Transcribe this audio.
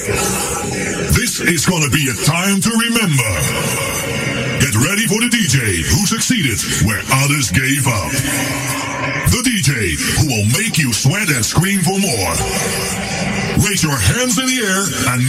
This is gonna be a time to remember. Get ready for the DJ who succeeded where others gave up. The DJ who will make you sweat and scream for more. Raise your hands in the air and